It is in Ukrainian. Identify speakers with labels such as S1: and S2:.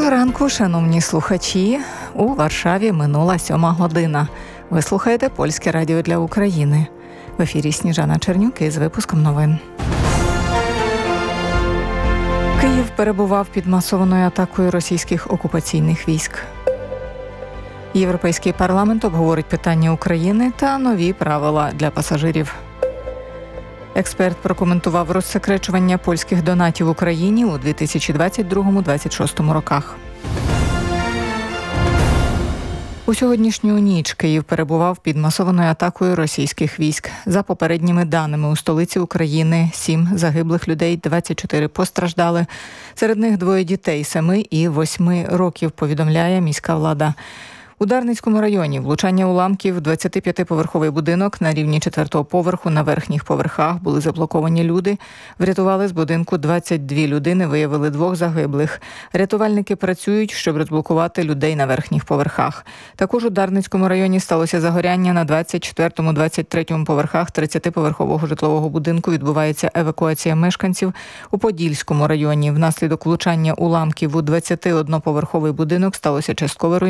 S1: Доброго ранку, шановні слухачі. У Варшаві минула 7 година. Ви слухаєте Польське радіо для України. В ефірі Сніжана Чернюк із випуском новин. Київ перебував під масованою атакою російських окупаційних військ. Європейський парламент обговорить питання України та нові правила для пасажирів. Експерт прокоментував розсекречування польських донатів Україні у 2022-2026 роках. У сьогоднішню ніч Київ перебував під масованою атакою російських військ. За попередніми даними, у столиці України 7 загиблих людей, 24 постраждали. Серед них 2 дітей 7 і 8 років, повідомляє міська влада. У Дарницькому районі влучання уламків в 25-поверховий будинок на рівні 4-го поверху. На верхніх поверхах були заблоковані люди. Врятували з будинку 22 людини, виявили 2 загиблих. Рятувальники працюють, щоб розблокувати людей на верхніх поверхах. Також у Дарницькому районі сталося загоряння на 24-му, 23-му поверхах 30-поверхового житлового будинку. Відбувається евакуація мешканців. У Подільському районі внаслідок влучання уламків у 21-поверховий будинок сталося часткове руйнування.